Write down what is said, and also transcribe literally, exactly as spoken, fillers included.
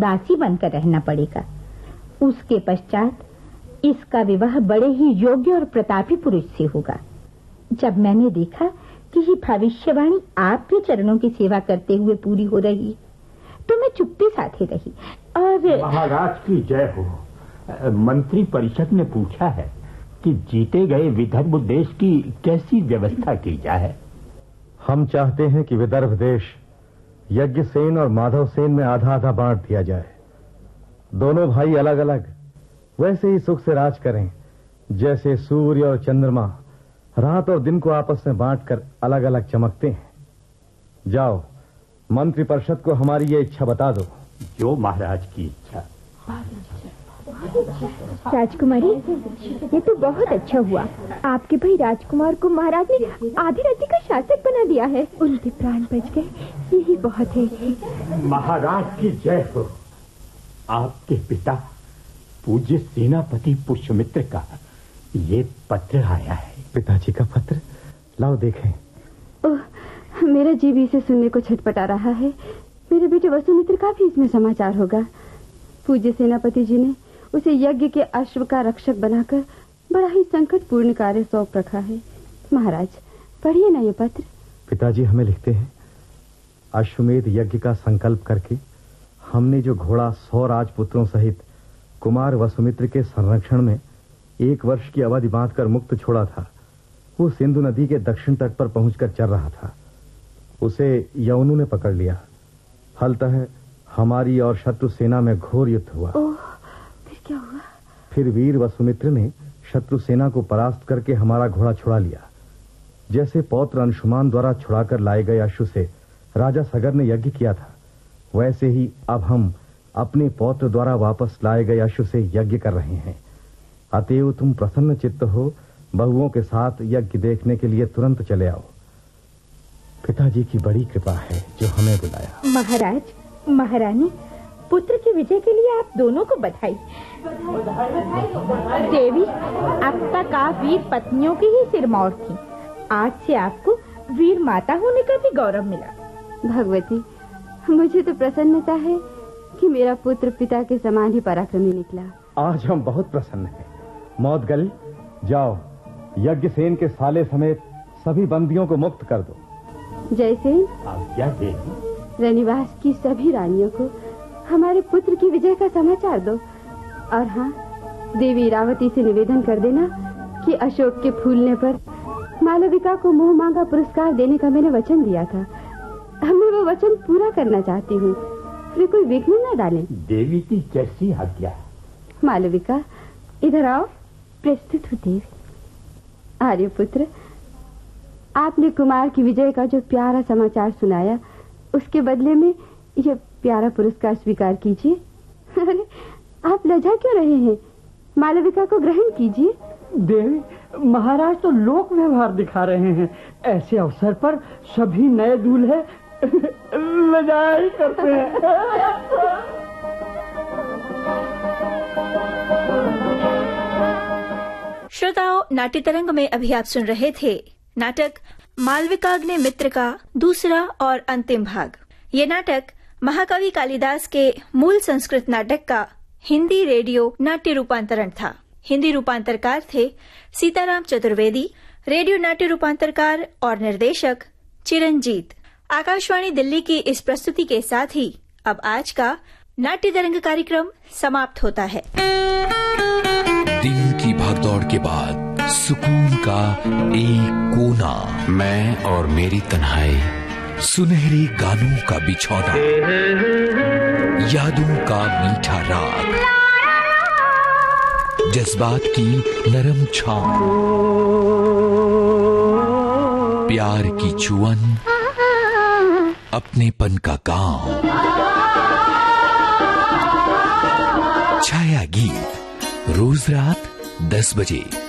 दासी बनकर रहना पड़ेगा। उसके पश्चात इसका विवाह बड़े ही योग्य और प्रतापी पुरुष से होगा। जब मैंने देखा कि ये भविष्यवाणी आपके चरणों की सेवा करते हुए पूरी हो रही, तो मैं चुप्पी साधे रही। और महाराज की जय हो। मंत्री परिषद ने पूछा है कि जीते गए विदर्भ देश की कैसी व्यवस्था की जाए। हम चाहते हैं कि विदर्भ देश यज्ञसेन और माधव सेन में आधा आधा बांट दिया जाए। दोनों भाई अलग अलग वैसे ही सुख से राज करें जैसे सूर्य और चंद्रमा रात और दिन को आपस में बांटकर अलग अलग चमकते हैं। जाओ, मंत्री परिषद को हमारी ये इच्छा बता दो। जो महाराज की इच्छा। राजकुमारी, ये तो बहुत अच्छा हुआ। आपके भाई राजकुमार को महाराज ने आधी राज्य का शासक बना दिया है। उनके प्राण बच गए, यही बहुत है। महाराज की जय हो। आपके पिता पूज्य सेनापति पुष्यमित्र का ये पत्र आया है। पिताजी का पत्र? लाओ देखें। ओह, मेरा जी भी इसे सुनने को छटपटा रहा है। मेरे बेटे वसुमित्र का भी इसमें समाचार होगा। पूज्य सेनापति जी ने उसे यज्ञ के अश्व का रक्षक बनाकर बड़ा ही संकटपूर्ण कार्य सौंप रखा है। महाराज, पढ़िए ना ये पत्र। पिताजी हमें लिखते हैं, अश्वमेध यज्ञ का संकल्प करके हमने जो घोड़ा सौ राजपुत्रों सहित कुमार वसुमित्र के संरक्षण में एक वर्ष की अवधि बांधकर मुक्त छोड़ा था, वो सिंधु नदी के दक्षिण तट पर पहुंचकर चल रहा था। उसे यवनु ने पकड़ लिया। फलतः हमारी और शत्रु सेना में घोर युद्ध हुआ। ओह, फिर क्या हुआ? फिर वीर वसुमित्र ने शत्रु सेना को परास्त करके हमारा घोड़ा छुड़ा लिया। जैसे पौत्र अंशुमान द्वारा छुड़ाकर लाए गए अश्व से राजा सगर ने यज्ञ किया था, वैसे ही अब हम अपने पौत्र द्वारा वापस लाए गए अश्व से यज्ञ कर रहे हैं। अतएव तुम प्रसन्न चित्त हो बहुओं के साथ यज्ञ देखने के लिए तुरंत चले आओ। पिताजी की बड़ी कृपा है जो हमें बुलाया। महाराज, महारानी, पुत्र की विजय के लिए आप दोनों को बधाई। देवी, अब तक आप वीर पत्नियों की ही सिरमौर थी। आज से आपको वीर माता होने का भी गौरव मिला। भगवती, मुझे तो प्रसन्नता है कि मेरा पुत्र पिता के समान ही पराक्रमी निकला। आज हम बहुत प्रसन्न हैं। मौत गल, जाओ यज्ञसेन के साले समेत सभी बंदियों को मुक्त कर दो। जयसेन, क्या देवी? रनिवास की सभी रानियों को हमारे पुत्र की विजय का समाचार दो। और हाँ, देवी इरावती से निवेदन कर देना कि अशोक के फूलने पर मालविका को मुंह मांगा पुरस्कार देने का मैंने वचन दिया था। मैं वो वचन पूरा करना चाहती हूँ। वे कोई विघ्न न डालें। देवी की जैसी आज्ञा। मालविका, इधर आओ। प्रस्तुत हो देवी। आर्यपुत्र, आपने कुमार की विजय का जो प्यारा समाचार सुनाया, उसके बदले में यह प्यारा पुरस्कार स्वीकार कीजिए। अरे, आप लज्जा क्यों रहे हैं? मालविका को ग्रहण कीजिए। देवी, महाराज तो लोक व्यवहार दिखा रहे हैं। ऐसे अवसर पर सभी नए दूल्हे लज्जा ही करते हैं। श्रोताओं, नाट्य तरंग में अभी आप सुन रहे थे नाटक मालविकाग्नि मित्र का दूसरा और अंतिम भाग। ये नाटक महाकवि कालिदास के मूल संस्कृत नाटक का हिंदी रेडियो नाट्य रूपांतरण था। हिंदी रूपांतरकार थे सीताराम चतुर्वेदी, रेडियो नाट्य रूपांतरकार और निर्देशक चिरंजीत। आकाशवाणी दिल्ली की इस प्रस्तुति के साथ ही अब आज का नाट्य तरंग कार्यक्रम समाप्त होता है। दिन की भागदौड़ के बाद सुकून का एक कोना, मैं और मेरी तन्हाई, सुनहरी गानों का बिछौना, यादों का मीठा राग, जज्बात की नरम छांव, प्यार की चुअन, अपनेपन का गांव। छाया गीत रोज रात दस बजे